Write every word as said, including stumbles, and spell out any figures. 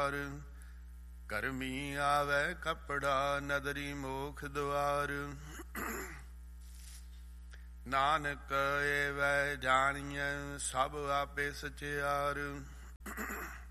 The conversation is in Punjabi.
ਹਾਰ। ਕਰਮੀ ਆਵੈ ਕਪੜਾ ਨਦਰੀ ਮੋਖ ਦੁਆਰ। ਨਾਨਕ ਏਵੈ ਜਾਣੀਐ ਸਭ ਆਪੇ ਸਚਿਆਰ।